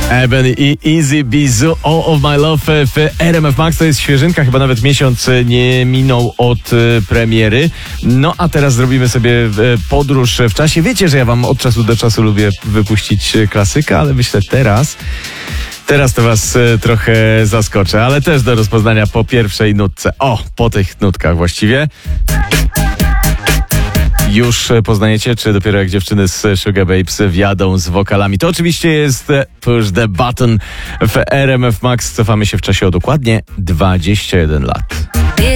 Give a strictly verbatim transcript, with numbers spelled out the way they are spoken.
Eben i Easy Bizu, All of My Love w R M F Max. To jest świeżynka, chyba nawet miesiąc nie minął od premiery. No a teraz zrobimy sobie podróż w czasie. Wiecie, że ja wam od czasu do czasu lubię wypuścić klasyka, ale myślę teraz... Teraz to was trochę zaskoczę, ale też do rozpoznania po pierwszej nutce. O, po tych nutkach właściwie. Już poznajecie, czy dopiero jak dziewczyny z Sugar Babes wjadą z wokalami? To oczywiście jest Push the Button w R M F Max. Cofamy się w czasie o dokładnie dwadzieścia jeden lat.